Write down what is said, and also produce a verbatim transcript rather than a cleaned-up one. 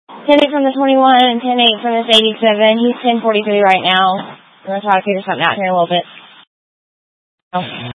ten eight from the twenty-one and ten eight from this eighty-seven. He's ten forty-three right now. I'm going to try to figure something out here in a little bit. Oh.